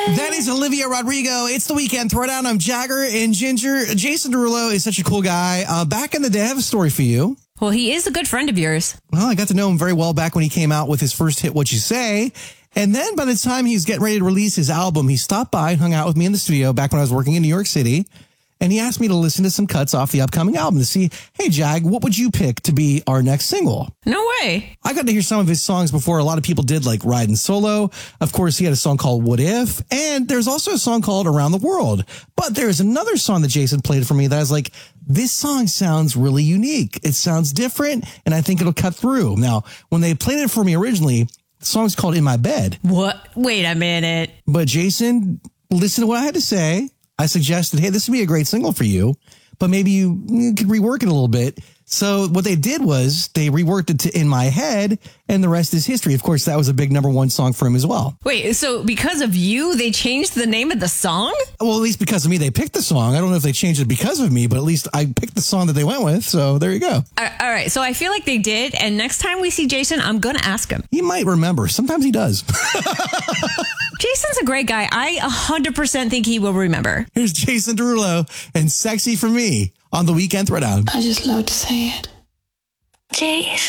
That is Olivia Rodrigo. It's the Weekend Throwdown. I'm Jagger and Ginger. Jason Derulo is such a cool guy. Back in the day, I have a story for you. Well, he is a good friend of yours. Well, I got to know him very well back when he came out with his first hit, What You Say. And then by the time he was getting ready to release his album, he stopped by and hung out with me in the studio back when I was working in New York City. And he asked me to listen to some cuts off the upcoming album to see, hey, Jag, what would you pick to be our next single? No way. I got to hear some of his songs before a lot of people did, like Riding Solo. Of course, he had a song called What If? And there's also a song called Around the World. But there's another song that Jason played for me that I was like, this song sounds really unique. It sounds different, and I think it'll cut through. Now, when they played it for me originally, the song's called In My Bed. What? Wait a minute. But Jason, listen to what I had to say. I suggested, hey, this would be a great single for you, but maybe you could rework it a little bit. So what they did was they reworked it to In My Head, and the rest is history. Of course, that was a big #1 song for him as well. Wait, so because of you, they changed the name of the song? Well, at least because of me, they picked the song. I don't know if they changed it because of me, but at least I picked the song that they went with. So there you go. All right, so I feel like they did, and next time we see Jason, I'm going to ask him. He might remember. Sometimes he does. Jason's a great guy. I 100% think he will remember. Here's Jason Derulo and Sexy for Me on the Weekend Throwdown. I just love to say it. Jason.